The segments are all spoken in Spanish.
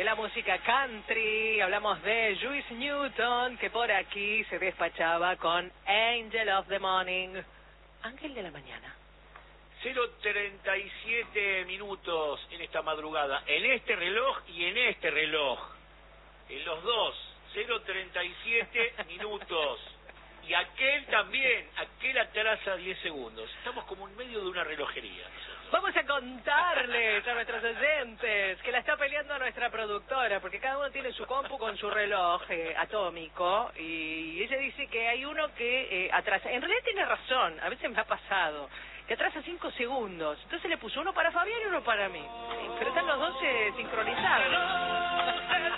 la música country, hablamos de Juice Newton, que por aquí se despachaba con Angel of the Morning, Ángel de la Mañana. 0:37 minutos en esta madrugada, en este reloj y en este reloj, en los dos, 0:37 minutos. Y aquel también, aquel atrasa 10 segundos. Estamos como en medio de una relojería. Vamos a contarles a nuestros oyentes que la está peleando nuestra productora, porque cada uno tiene su compu con su reloj atómico, y ella dice que hay uno que atrasa. En realidad tiene razón, a veces me ha pasado, que atrasa 5 segundos. Entonces le puso uno para Fabián y uno para mí. Pero están los dos sincronizados.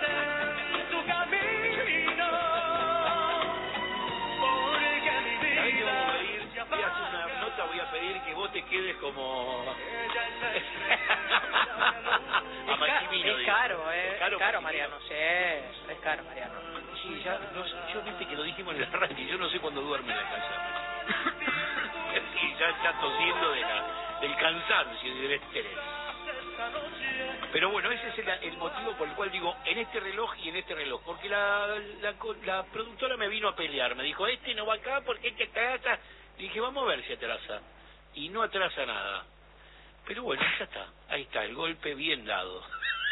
Voy a hacer una nota, voy a pedir que vos te quedes como a Maximino. Es caro, ¿Es caro, caro, Mariano, sí, es caro, Mariano. Sí, ya, yo viste que lo dijimos en el arranque, yo no sé cuándo duerme en la casa. Sí, ya está tosiendo del cansancio y del estrés. Pero bueno, ese es el motivo por el cual digo en este reloj y en este reloj, porque la productora me vino a pelear, me dijo, este no va acá porque este atrasa. Dije, vamos a ver si atrasa. Y no atrasa nada. Pero bueno, ya está. Ahí está, el golpe bien dado.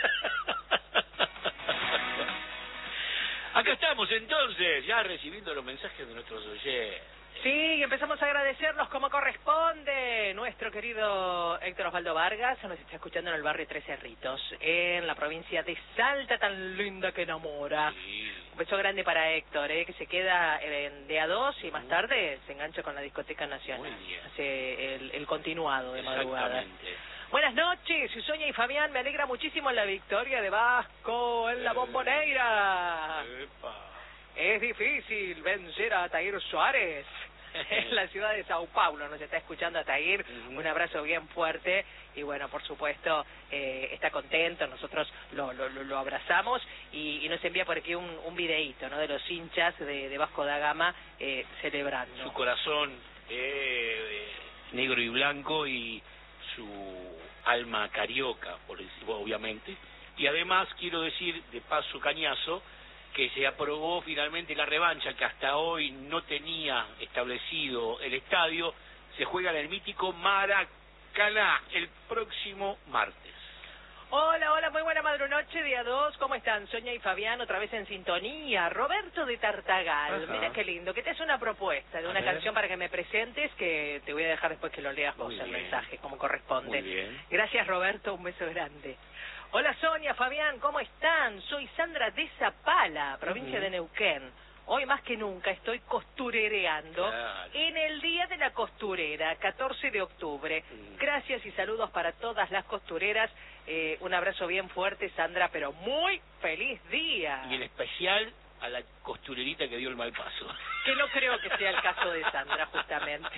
Acá estamos entonces, ya recibiendo los mensajes de nuestros oyentes. Sí, empezamos a agradecerlos como corresponde. Nuestro querido Héctor Osvaldo Vargas nos está escuchando en el barrio Tres Cerritos, en la provincia de Salta, tan linda que enamora. Sí. Un beso grande para Héctor, que se queda de A2 y más tarde se engancha con la Discoteca Nacional. Muy bien. Hace el continuado de madrugada. Exactamente. Buenas noches, Susoña y Fabián, me alegra muchísimo la victoria de Vasco en la Bombonera. Epa. Es difícil vencer a Atair Suárez en la ciudad de Sao Paulo. Nos está escuchando Atair, un abrazo bien fuerte y bueno, por supuesto está contento, nosotros lo abrazamos y nos envía por aquí un videíto, ¿no?, de los hinchas de Vasco da Gama celebrando. Su corazón negro y blanco y su alma carioca, por decirlo, obviamente. Y además quiero decir, de paso cañazo, que se aprobó finalmente la revancha que hasta hoy no tenía establecido el estadio. Se juega en el mítico Maracaná el próximo martes. Hola, muy buena madrunoche, día 2, ¿cómo están? Soña y Fabián otra vez en sintonía. Roberto de Tartagal, Ajá. mira qué lindo, que te hace una propuesta de una canción para que me presentes, que te voy a dejar después que lo leas vos el mensaje, como corresponde. Muy bien. Gracias, Roberto, un beso grande. Hola Sonia, Fabián, ¿cómo están? Soy Sandra de Zapala, provincia de Neuquén. Hoy más que nunca estoy costurereando en el Día de la Costurera, 14 de octubre. Gracias y saludos para todas las costureras. Un abrazo bien fuerte, Sandra, pero muy feliz día. Y en especial a la costurerita que dio el mal paso. Que no creo que sea el caso de Sandra, justamente.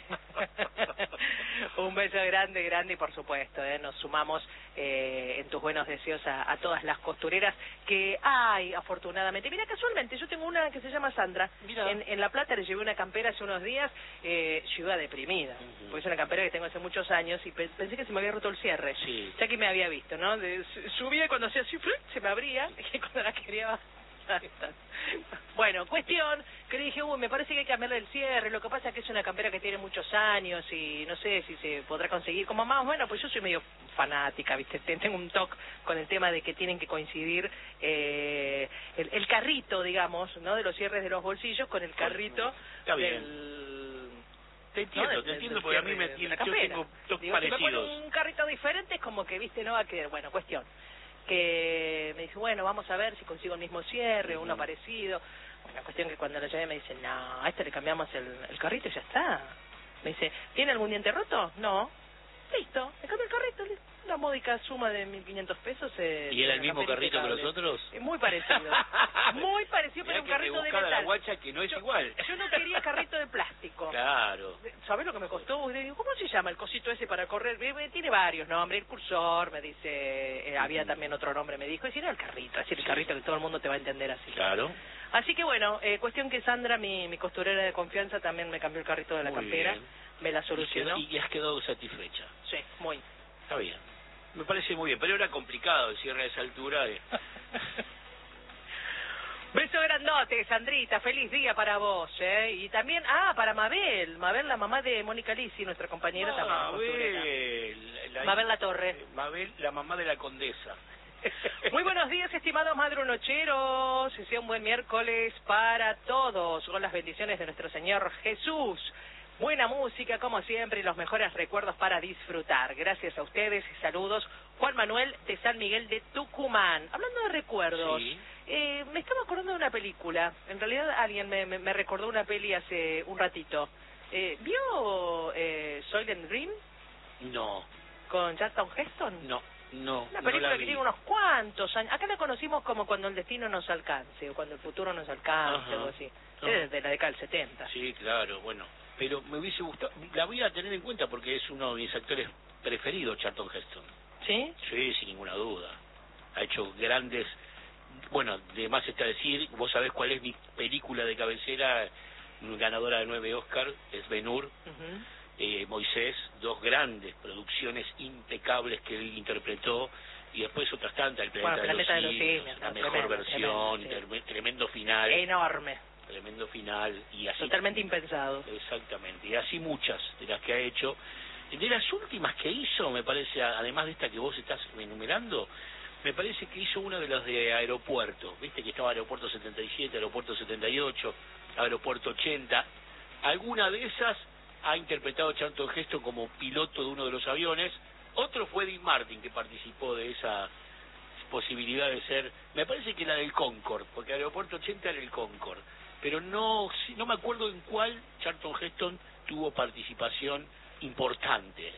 Un beso grande y por supuesto, nos sumamos en tus buenos deseos a todas las costureras que hay, afortunadamente. Mira, casualmente, yo tengo una que se llama Sandra. En La Plata le llevé una campera hace unos días, yo iba deprimida, porque es una campera que tengo hace muchos años y pensé que se me había roto el cierre. Sí. Ya que me había visto, ¿no? Subía y cuando hacía así, se me abría, y cuando la quería bueno, cuestión que le dije, me parece que hay que cambiarle el cierre. Lo que pasa es que es una campera que tiene muchos años y no sé si se podrá conseguir como más. Bueno, pues yo soy medio fanática, ¿viste? Tengo un toque con el tema de que tienen que coincidir el carrito, digamos, ¿no?, de los cierres de los bolsillos con el carrito del... Te entiendo, porque a mí me tiene, yo tengo toques parecidos. Si me ponen un carrito diferente es como que, ¿viste? No va a quedar, bueno, cuestión que me dice, bueno, vamos a ver si consigo el mismo cierre o uno parecido. Bueno, cuestión que cuando lo llevé me dice, no, a este le cambiamos el carrito y ya está. Me dice, ¿tiene algún diente roto? No. Listo, le cambio el carrito, una módica suma de 1.500 pesos. ¿Y era el mismo carrito que los otros? Muy parecido, muy parecido, pero un carrito de metal. La guacha que no es igual. Yo no quería carrito de plástico. Claro. ¿Sabés lo que me costó? Digo, ¿cómo se llama el cosito ese para correr? Tiene varios nombres, el cursor, me dice, había también otro nombre, me dijo, y si era el carrito, así el carrito que todo el mundo te va a entender así. Claro. Así que bueno, cuestión que Sandra, mi costurera de confianza, también me cambió el carrito de la campera, me la solucionó. Y has quedado satisfecha. Sí, muy. Está bien. Me parece muy bien, pero era complicado el cierre a esa altura. Beso grandote, Sandrita, feliz día para vos, Y también, para Mabel, la mamá de Mónica Lisi, nuestra compañera también. Mabel La Torre. Mabel, la mamá de la condesa. Muy buenos días, estimados madrunocheros. Sea un buen miércoles para todos, con las bendiciones de nuestro Señor Jesús. Buena música, como siempre, y los mejores recuerdos para disfrutar. Gracias a ustedes y saludos. Juan Manuel de San Miguel de Tucumán. Hablando de recuerdos, sí. Me estaba acordando de una película. En realidad alguien me recordó una peli hace un ratito. ¿Vio Soylent Green? No. ¿Con Charlton Heston? No. Una película que tiene unos cuantos años. Acá la conocimos como Cuando el destino nos alcance, o Cuando el futuro nos alcance, algo así. Es de la década del 70. Sí, claro, bueno. Pero me hubiese gustado, la voy a tener en cuenta porque es uno de mis actores preferidos, Charlton Heston. ¿Sí? Sí, sin ninguna duda. Ha hecho grandes... Bueno, de más está decir, vos sabés cuál es mi película de cabecera, ganadora de 9 Oscar, es Ben-Hur. Moisés, dos grandes producciones impecables que él interpretó, y después otras tantas, El planeta de los simios, la mejor versión, tremendo final. Enorme. Tremendo final. Y así, totalmente impensado. Exactamente, y así muchas de las que ha hecho. De las últimas que hizo, me parece, además de esta que vos estás enumerando, me parece que hizo una de las de aeropuerto, viste que estaba Aeropuerto 77, Aeropuerto 78, Aeropuerto 80, alguna de esas ha interpretado Charlton Heston como piloto de uno de los aviones. Otro fue Dean Martin, que participó de esa posibilidad de ser, me parece que la del Concorde, porque Aeropuerto 80 era el Concorde, pero no me acuerdo en cuál Charlton Heston tuvo participación importante.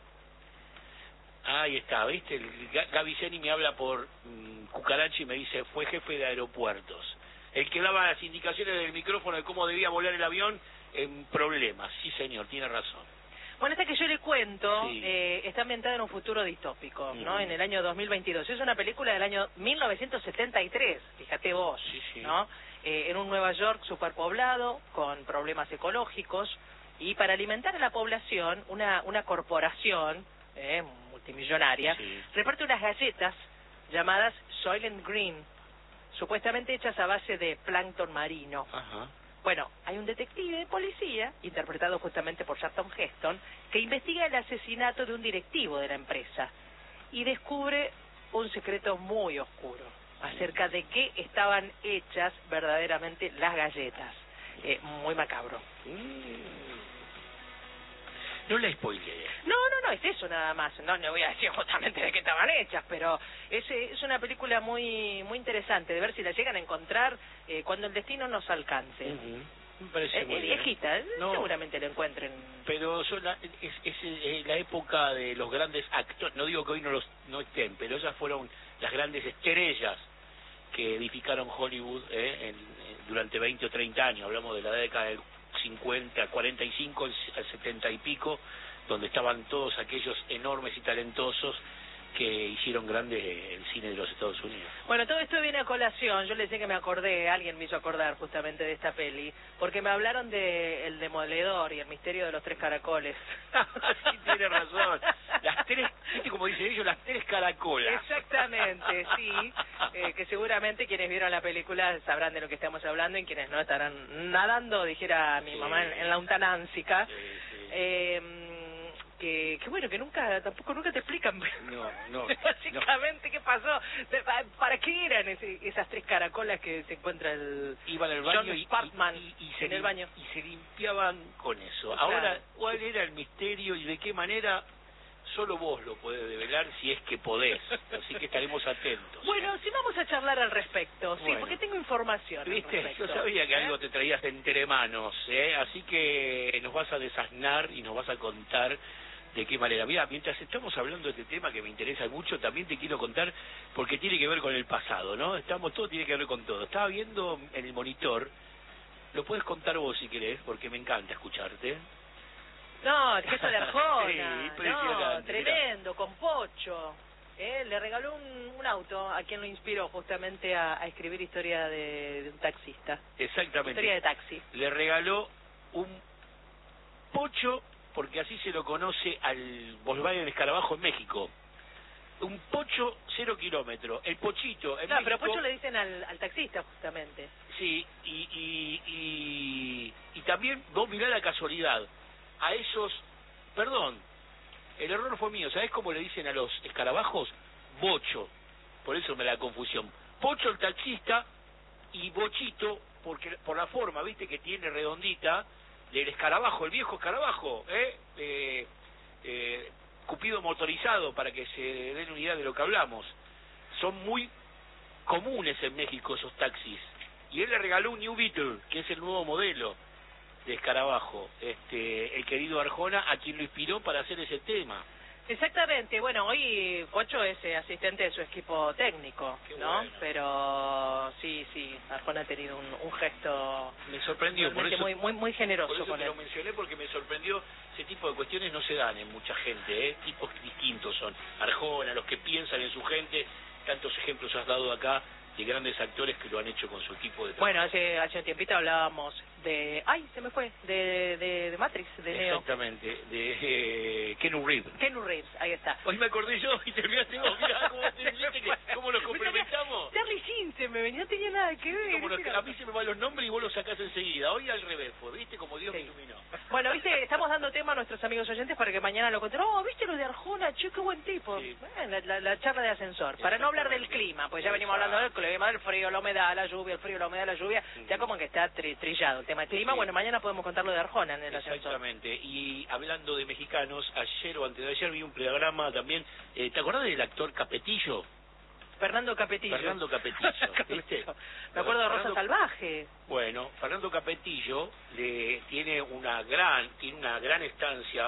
Ahí está, ¿viste? Gaby Zeni me habla por Cucarachi y me dice, fue jefe de aeropuertos. El que daba las indicaciones del micrófono de cómo debía volar el avión en problemas. Sí, señor, tiene razón. Bueno, esta que yo le cuento está ambientada en un futuro distópico, ¿no? En el año 2022. Es una película del año 1973, fíjate vos, ¿no? En un Nueva York superpoblado, con problemas ecológicos, y para alimentar a la población, una corporación multimillonaria reparte unas galletas llamadas Soylent Green, supuestamente hechas a base de plancton marino. Bueno, hay un detective de policía, interpretado justamente por Charlton Heston, que investiga el asesinato de un directivo de la empresa y descubre un secreto muy oscuro acerca de qué estaban hechas verdaderamente las galletas. Muy macabro. No la spoileé. No, es eso nada más. No voy a decir justamente de qué estaban hechas, pero es una película muy interesante de ver si la llegan a encontrar Cuando el destino nos alcance. Me parece muy bien. Viejita, seguramente la encuentren. Pero es la época de los grandes actores. No digo que hoy no estén, pero esas fueron las grandes estrellas que edificaron Hollywood durante 20 o 30 años. Hablamos de la década del 50, 45 al 70 y pico, donde estaban todos aquellos enormes y talentosos que hicieron grande el cine de los Estados Unidos. Bueno, todo esto viene a colación. Yo les decía que me acordé, alguien me hizo acordar justamente de esta peli, porque me hablaron de El Demoledor y El misterio de los tres caracoles. Sí, tiene razón. Las tres, ¿viste como dicen ellos? Las tres caracolas. Exactamente, sí. Que seguramente quienes vieron la película sabrán de lo que estamos hablando, y quienes no estarán nadando, dijera mi mamá, en la untanánsica. Que bueno, que nunca te explican no básicamente qué pasó, para qué eran esas tres caracolas que se encuentra iban al baño John Sparkman y en el baño y se limpiaban con eso. Claro. Ahora, ¿cuál era el misterio y de qué manera? Solo vos lo podés develar, si es que podés, así que estaremos atentos. Bueno, sí, vamos a charlar al respecto, sí, porque tengo información. ¿Viste? Yo sabía que algo te traías entre manos, así que nos vas a desasnar y nos vas a contar de qué manera. Mira, mientras estamos hablando de este tema que me interesa mucho, también te quiero contar, porque tiene que ver con el pasado, ¿no? Todo tiene que ver con todo. Estaba viendo en el monitor, lo puedes contar vos si querés, porque me encanta escucharte. No, el queso de Arjona, sí, impresionante, tremendo, mirá. Con Pocho. Le regaló un auto a quien lo inspiró justamente a escribir historia de un taxista. Exactamente. Historia de taxi. Le regaló un Pocho, porque así se lo conoce al Volkswagen Escarabajo en México. Un Pocho 0 kilómetros. El Pochito... En no, México, pero Pocho le dicen al taxista, justamente. Sí, y también, vos mirá la casualidad, a esos... Perdón, el error fue mío. ¿Sabés cómo le dicen a los escarabajos? Bocho. Por eso me da confusión. Pocho el taxista y Bochito, porque por la forma, viste, que tiene redondita, del escarabajo, el viejo escarabajo, Cupido motorizado, para que se den una idea de lo que hablamos. Son muy comunes en México esos taxis. Y él le regaló un New Beetle, que es el nuevo modelo de escarabajo, el querido Arjona, a quien lo inspiró para hacer ese tema. Exactamente, bueno, hoy Pocho es asistente de su equipo técnico, Qué ¿no? bueno. Pero sí, Arjona ha tenido un gesto Me sorprendió, por eso, muy generoso por eso con te él. lo mencioné, porque me sorprendió. Ese tipo de cuestiones no se dan en mucha gente, tipos distintos son. Arjona, los que piensan en su gente, tantos ejemplos has dado acá de grandes actores que lo han hecho con su equipo de trabajo. Bueno, hace un tiempito hablábamos de... ¡Ay, se me fue! De Matrix, de Neo. Exactamente, de Keanu Reeves. Keanu Reeves, ahí está. Hoy me acordé yo y terminaste vos. Mirá cómo nos complementamos. Charlie Sheen se me venía, no tenía nada que ver. A mí se me van los nombres y vos los sacás enseguida. Hoy al revés fue, ¿viste? Como Dios me iluminó. Bueno, viste, estamos dando tema a nuestros amigos oyentes para que mañana lo cuenten. Oh, ¿viste lo de Arjona? Che, qué buen tipo. Sí. Bueno, la charla de ascensor. Para no hablar del clima, pues ya venimos hablando del clima, del frío, la humedad, la lluvia, el frío, la humedad, la lluvia. Ya como que está trillado el tema del clima. Sí. Bueno, mañana podemos contar lo de Arjona en el ascensor. Exactamente. Y hablando de mexicanos, ayer o antes de ayer vi un programa también. ¿Te acordás del actor Capetillo? Fernando Capetillo. Fernando Capetillo, ¿viste? Me acuerdo de Rosa Salvaje. Bueno, Fernando Capetillo tiene una gran estancia,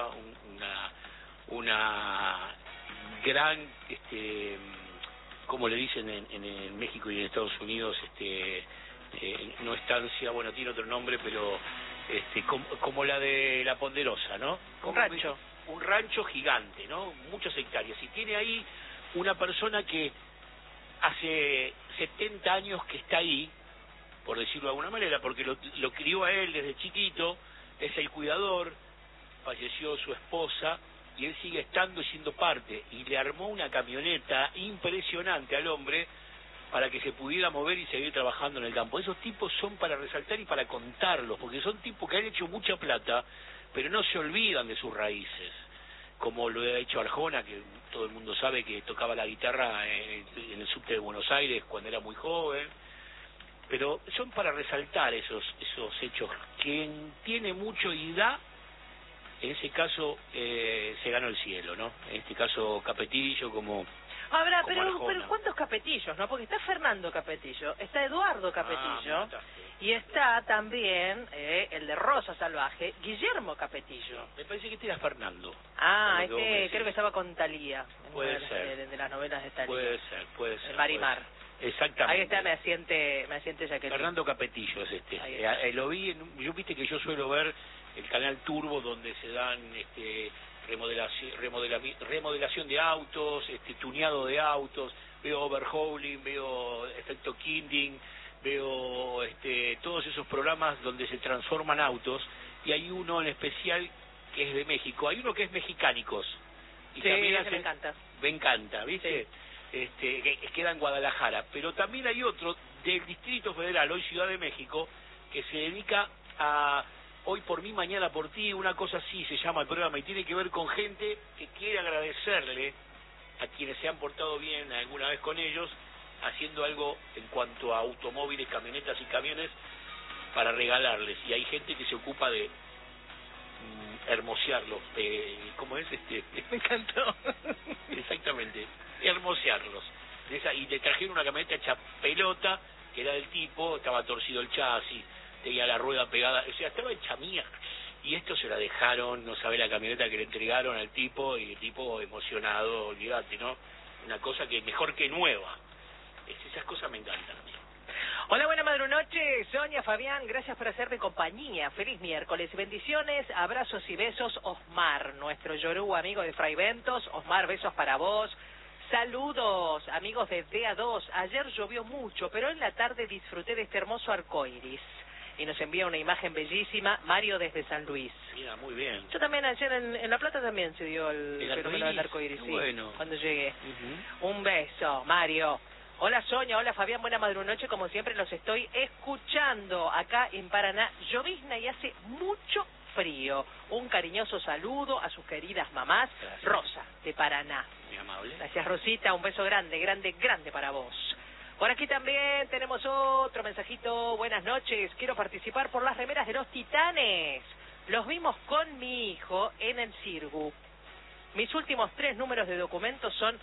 una gran, como le dicen en México y en Estados Unidos, no estancia, bueno, tiene otro nombre, pero como la de La Ponderosa, ¿no? Un rancho. Un rancho gigante, ¿no? Muchas hectáreas. Y tiene ahí una persona que hace 70 años que está ahí, por decirlo de alguna manera, porque lo crió a él desde chiquito, es el cuidador, falleció su esposa, y él sigue estando y siendo parte, y le armó una camioneta impresionante al hombre para que se pudiera mover y seguir trabajando en el campo. Esos tipos son para resaltar y para contarlos, porque son tipos que han hecho mucha plata, pero no se olvidan de sus raíces, como lo ha hecho Arjona, que todo el mundo sabe que tocaba la guitarra en el subte de Buenos Aires cuando era muy joven, pero son para resaltar esos hechos. Quien tiene mucho y da, en ese caso se ganó el cielo, ¿no? En este caso Capetillo como... Ahora, como pero Arjona. ¿cuántos Capetillos, no? Porque está Fernando Capetillo, está Eduardo Capetillo, Sí. y está también el de Rosa Salvaje, Guillermo Capetillo. Me parece que este era Fernando. Ah, Por lo que vos me decís. creo que estaba con Talía, en Puede una de las- ser. de las novelas de Talía. Puede ser. Marimar. Exactamente. Ahí está, me asiente Jacqueline. Fernando Capetillo es Ahí está. lo vi, yo viste que yo suelo ver el canal Turbo donde se dan remodelación de autos, tuneado de autos, veo overhauling, veo efecto Kinding, veo todos esos programas donde se transforman autos, y hay uno en especial que es de México, hay uno que es Mexicánicos, y Sí, también ese me encanta. me encanta, ¿viste? Que queda en Guadalajara, pero también hay otro del Distrito Federal, hoy Ciudad de México, que se dedica a Hoy por mí, mañana por ti, una cosa así se llama el programa, y tiene que ver con gente que quiere agradecerle a quienes se han portado bien alguna vez con ellos, haciendo algo en cuanto a automóviles, camionetas y camiones para regalarles, y hay gente que se ocupa de hermosearlos, ¿cómo es? Me encantó. Exactamente, hermosearlos. Y le trajeron una camioneta hecha pelota, que era del tipo, estaba torcido el chasis, tenía la rueda pegada, o sea, estaba hecha mía. Y esto se la dejaron, no sabe la camioneta que le entregaron al tipo, y el tipo emocionado, olvídate, ¿no? Una cosa que mejor que nueva. Esas cosas me encantan. Hola, buena madrunoche, Sonia, Fabián, gracias por hacerme compañía. Feliz miércoles, bendiciones, abrazos y besos. Osmar, nuestro Yoruba amigo de Fray Ventos. Osmar, besos para vos. Saludos, amigos de DA2. Ayer llovió mucho, pero en la tarde disfruté de este hermoso arcoiris. y nos envía una imagen bellísima. Mario desde San Luis. Mira, muy bien. Yo también ayer en La Plata también se dio el fenómeno del arco iris, sí, bueno. cuando llegué. Un beso, Mario. Hola Sonia, hola Fabián, buena madrunoche, como siempre los estoy escuchando acá en Paraná. Llovizna y hace mucho frío. Un cariñoso saludo a sus queridas mamás. Gracias. Rosa, de Paraná. Muy amable. Gracias Rosita, un beso grande, grande, grande para vos. Por aquí también tenemos otro mensajito. Buenas noches, quiero participar por las remeras de los Titanes. Los vimos con mi hijo en el Cirgu. Mis últimos 3 números de documentos son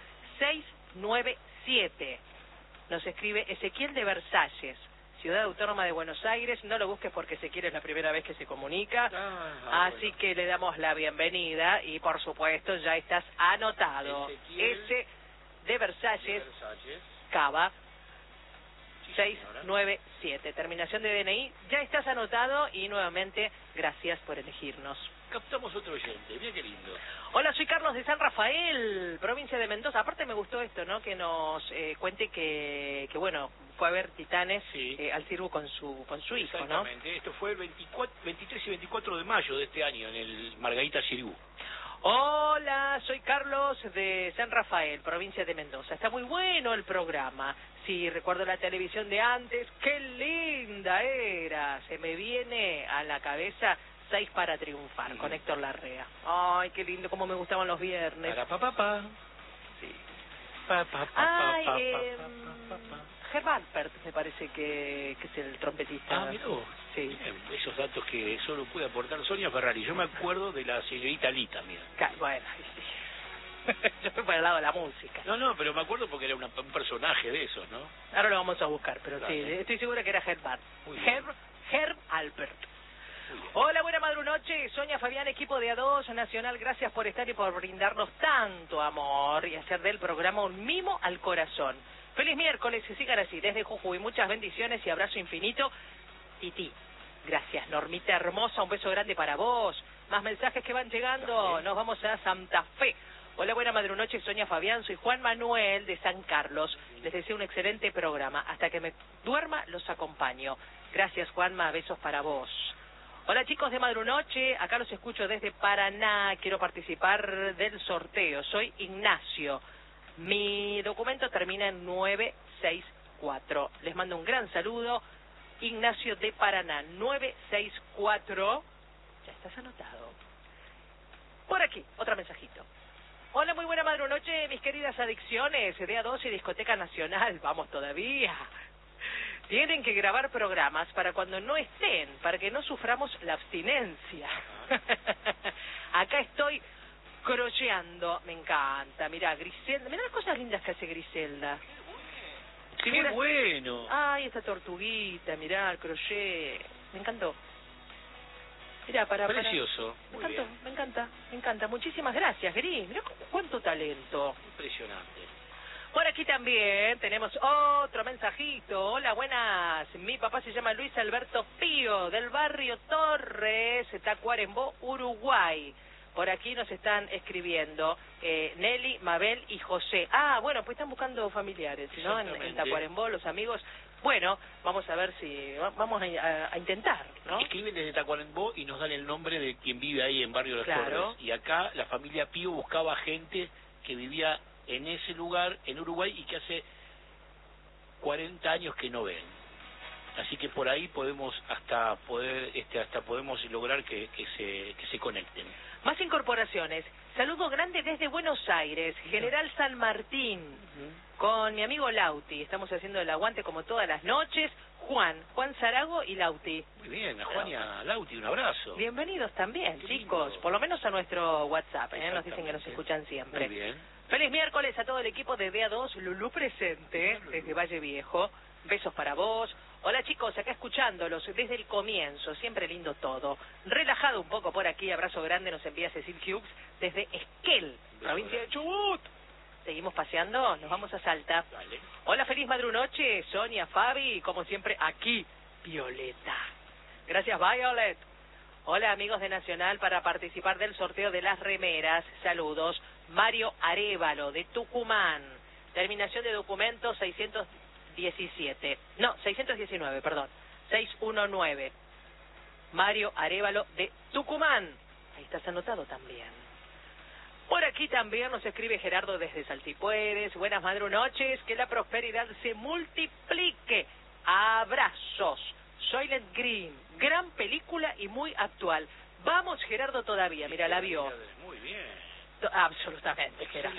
697. Nos escribe Ezequiel de Versalles, Ciudad Autónoma de Buenos Aires. No lo busques porque Ezequiel es la primera vez que se comunica. Así bueno, que le damos la bienvenida y por supuesto ya estás anotado. Ese de Versalles, Cava, 697. Terminación de DNI, ya estás anotado y nuevamente gracias por elegirnos. Captamos otro oyente, mira qué lindo. Hola, soy Carlos de San Rafael, provincia de Mendoza. Aparte me gustó esto, ¿no? Que nos cuente que bueno, fue a ver Titanes sí. Al Cirgu con su hijo, ¿no? Exactamente, esto fue el 23 y 24 de mayo de este año en el Margarita Cirgu. Hola, soy Carlos de San Rafael, provincia de Mendoza. Está muy bueno el programa. Sí, recuerdo la televisión de antes, qué linda era. Se me viene a la cabeza 6 para triunfar, con Héctor Larrea. Ay, qué lindo, cómo me gustaban los viernes. Para sí. Herb Alpert me parece que es el trompetista. Ah, mirá vos. Sí. Bien, esos datos que solo puede aportar Sonia Ferrari. Yo me acuerdo de la señorita Lita, mira. Bueno, yo fui para el lado de la música. No, pero me acuerdo porque era un personaje de esos, ¿no? Ahora lo vamos a buscar, pero claro, sí, estoy segura que era Herb Alpert. Hola, buena madrunoche, Sonia, Fabián, equipo de A2 Nacional, gracias por estar y por brindarnos tanto amor y hacer del programa un mimo al corazón. Feliz miércoles, que sigan así, desde Jujuy, muchas bendiciones y abrazo infinito. Titi, gracias, Normita hermosa, un beso grande para vos. Más mensajes que van llegando, nos vamos a Santa Fe. Hola, buena madrunoche, Sonia, Fabián, soy Juan Manuel de San Carlos. Les deseo un excelente programa, hasta que me duerma los acompaño. Gracias, Juanma, besos para vos. Hola chicos de Madrunoche, acá los escucho desde Paraná, quiero participar del sorteo, soy Ignacio, mi documento termina en 964, les mando un gran saludo, Ignacio de Paraná, 964, ya estás anotado. Por aquí, otro mensajito. Hola, muy buena madrunoche, mis queridas adicciones, de A2 y Discoteca Nacional, vamos todavía. Tienen que grabar programas para cuando no estén, para que no suframos la abstinencia. Acá estoy crocheando, me encanta. Mirá, Griselda, mirá las cosas lindas que hace Griselda. ¡Qué bueno! Ay, esta tortuguita, mirá, el crochet. Me encantó. Mirá, precioso. Me encanta. Muchísimas gracias, Gris. Mirá cuánto talento. Impresionante. Por aquí también tenemos otro mensajito. Hola, buenas. Mi papá se llama Luis Alberto Pío, del barrio Torres, Tacuarembó, Uruguay. Por aquí nos están escribiendo Nelly, Mabel y José. Ah, bueno, pues están buscando familiares, ¿no? En Tacuarembó, los amigos. Bueno, vamos a ver si... Vamos a intentar, ¿no? Escriben desde Tacuarembó y nos dan el nombre de quien vive ahí en Barrio Las Torres. Y acá la familia Pío buscaba gente que vivía en ese lugar, en Uruguay, y que hace 40 años que no ven. Así que por ahí podemos hasta podemos lograr que se conecten. Más incorporaciones. Saludo grande desde Buenos Aires, General San Martín, con mi amigo Lauti. Estamos haciendo el aguante como todas las noches. Juan Zarago y Lauti. Muy bien, a Juan y a Lauti, un abrazo. Bienvenidos también, chicos, por lo menos a nuestro WhatsApp, nos dicen que nos escuchan siempre. Muy bien. Feliz miércoles a todo el equipo de DA2, Lulú presente, desde Valle Viejo. Besos para vos. Hola chicos, acá escuchándolos desde el comienzo, siempre lindo todo. Relajado un poco por aquí, abrazo grande nos envía Cecil Hughes desde Esquel, provincia de Chubut. Seguimos paseando, nos vamos a Salta. Dale. Hola, feliz madrunoche, Sonia, Fabi, como siempre aquí, Violeta. Gracias, Violet. Hola amigos de Nacional, para participar del sorteo de las remeras, saludos, Mario Arévalo de Tucumán. Terminación de documento 619, perdón, 619. Mario Arévalo de Tucumán. Ahí estás anotado también. Por aquí también nos escribe Gerardo desde Saltipuedes. Buenas madrunoches, que la prosperidad se multiplique. Abrazos. Soylent Green, gran película y muy actual. Vamos, Gerardo, todavía. Mira, la vio. Muy bien. Absolutamente, Gerardo.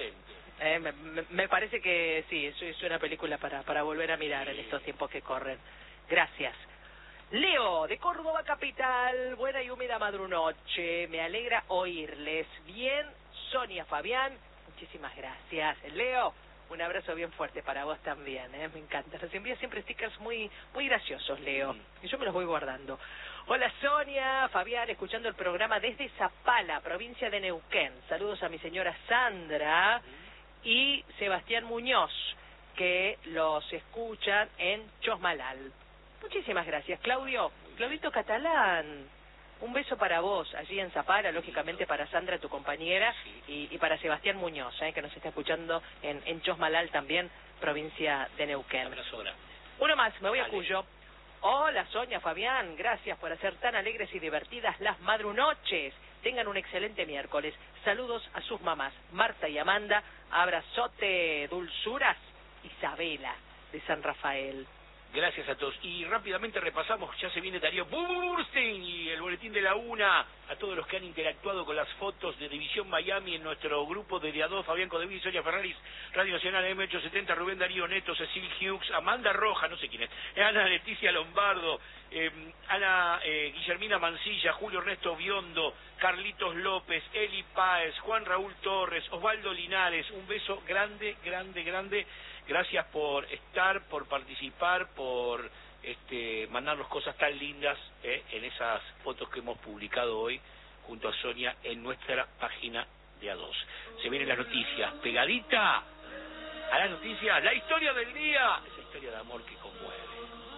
Me parece que sí, es una película para volver a mirar en estos tiempos que corren. Gracias. Leo, de Córdoba Capital. Buena y húmeda madrunoche. Me alegra oírles. Bien, Sonia, Fabián. Muchísimas gracias. Leo, un abrazo bien fuerte para vos también, me encanta. Nos envía siempre stickers muy graciosos, Leo, y yo me los voy guardando. Hola Sonia, Fabián, escuchando el programa desde Zapala, provincia de Neuquén. Saludos a mi señora Sandra y Sebastián Muñoz, que los escuchan en Chosmalal. Muchísimas gracias, Claudio. Claudito Catalán. Un beso para vos, allí en Zapala, lógicamente para Sandra, tu compañera, y para Sebastián Muñoz, que nos está escuchando en Chosmalal también, provincia de Neuquén. Uno más, me voy a Cuyo. Hola Sonia, Fabián, gracias por hacer tan alegres y divertidas las madrunoches. Tengan un excelente miércoles. Saludos a sus mamás, Marta y Amanda. Abrazote, dulzuras. Isabela, de San Rafael. Gracias a todos. Y rápidamente repasamos, ya se viene Darío Burstein y el boletín de la una. A todos los que han interactuado con las fotos de División Miami en nuestro grupo de A2, Fabián Codeví, Sonia Ferraris, Radio Nacional M870, Rubén Darío Neto, Cecil Hughes, Amanda Roja, no sé quién es, Ana Leticia Lombardo, Ana Guillermina Mancilla, Julio Ernesto Biondo, Carlitos López, Eli Páez, Juan Raúl Torres, Osvaldo Linares. Un beso grande, grande, grande. Gracias por estar, por participar, por mandarnos cosas tan lindas en esas fotos que hemos publicado hoy junto a Sonia en nuestra página de A2. Se vienen las noticias, pegadita a las noticias, la historia del día, esa historia de amor